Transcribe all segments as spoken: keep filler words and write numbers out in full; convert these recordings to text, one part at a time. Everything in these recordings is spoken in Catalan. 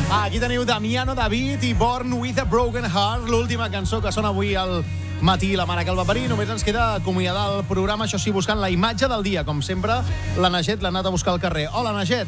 Ah, aquí teniu Damiano David i Born with a Broken Heart, l'última cançó que sona avui al matí la Mare Calvaparí. Només ens queda acomiadar el programa, això sí, buscant la imatge del dia. Com sempre, la Naget l'ha anat a buscar al carrer. Hola, Naget.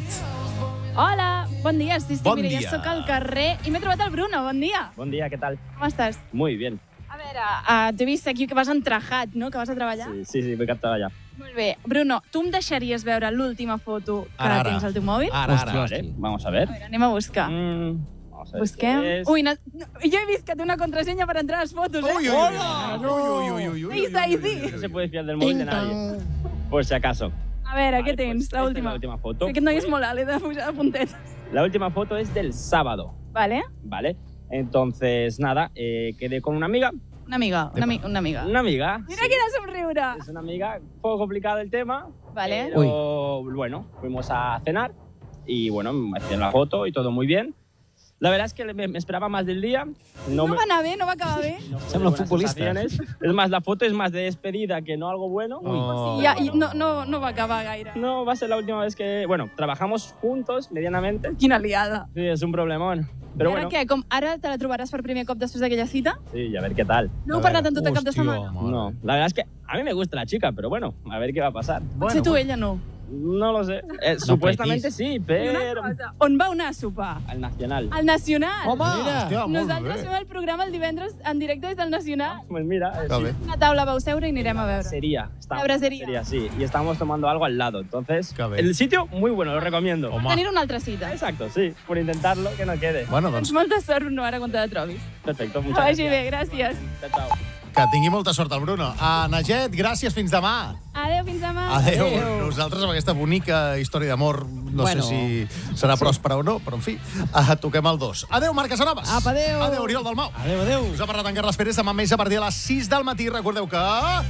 Hola, bon dia. Sí, sí, Bon mira, dia. ja sóc al carrer i m'he trobat el Bruno. Bon dia. Bon dia, ¿qué tal? Com estàs? Muy bien. A veure, uh, t'he vist aquí que vas entrajat, no?, que vas a treballar. Sí, sí, sí, voy a trabajar. Molt bé. Bruno, tu em deixaries veure l'última foto que Ara, ara. tens al teu mòbil? Ara, ara. Vale, vamos a ver. A veure, anem a buscar. Mm, vamos a ver Busquem. qué es. Ui, no, no, jo he vist que té una contrasenya per entrar a les fotos, eh? Ui, ui, ui. Hola! Ui, ui, ui, ui, ui, Face I D. No se puede fiar del móvil de nadie, por si acaso. A veure, Vale, què tens? pues esta es L'última. la última foto. Aquest noi és molt alt, he de pujar de puntetes. La última foto es del sábado, Vale. ¿vale? Entonces, nada, eh, quedé con una amiga. Una amiga, una, ami una amiga. Una amiga. Mira sí, quina somriure. es una amiga, un poco complicado el tema. Vale. Pero, bueno, fuimos a cenar y, bueno, me hacían la foto y todo muy bien. La verdad es que me, me esperaba más del día. No me- va anar bé, no va acabar bé. No fue Sembla buenas futbolista. sensaciones. Es más, la foto es más de despedida que no algo bueno. Oh. Sí, ja, i no, no, no va acabar gaire. No, va a ser la última vez que... Bueno, trabajamos juntos medianamente. Quina liada. Sí, es un problemón. Pero I ara bueno, què? Com ara te la trobaràs per primer cop després d'aquella cita? sí, y a ver qué tal. No heu parlat en tot el cap de Hòstia, setmana? mare. No, la verdad es que a mí me gusta la chica, pero bueno, a ver qué va a pasar. Potser tu ella no. No lo sé. Eh, supuestamente sí, I una pero... cosa, on va anar a sopar? Al Nacional. Al Nacional. Home, Hòstia, molt Nosaltres bé. fem el programa el divendres en directe des del Nacional. Pues mira, eh, Que sí. bé. Una taula vau seure i anirem a veure. Sería. Está- La brasería. Sería, sí. Y estábamos tomando algo al lado. Entonces, Qué bien. el sitio muy bueno, lo recomiendo. Home. Tenir una altra cita. Exacto, sí. Por intentarlo, que no quede. Bueno, Doncs doncs molta sort, no, ara quan te la trobis. Perfecto, Que muchas vagi gracias. bé, gràcies. Chao, chao. que tingui molta sort el Bruno. Ah, Naget, gràcies, fins demà. Adéu, fins demà. Adéu. Adéu. Nosaltres amb aquesta bonica història d'amor, no Bueno. sé si serà pròspera o no, però en fi, uh, toquem el dos. Adéu, Marc Casanovas. Apa, adéu. Adéu, Oriol Dalmau. Adéu, adéu. Us ha parlat en Carles Pérez, demà més a partir de les sis del matí. Recordeu que...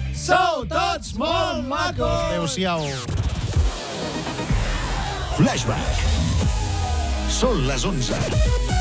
Sou tots molt macos! Adéu-siau. Flashback. Són les onze.